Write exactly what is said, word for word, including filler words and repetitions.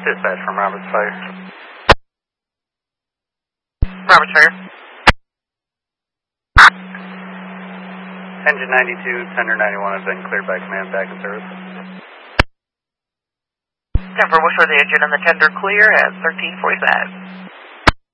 Dispatch from Roberts Fire. Roberts Fire. Engine ninety-two, Tender ninety-one has been cleared by command back in service. ten four, we'll show the engine and the tender clear at thirteen forty-five.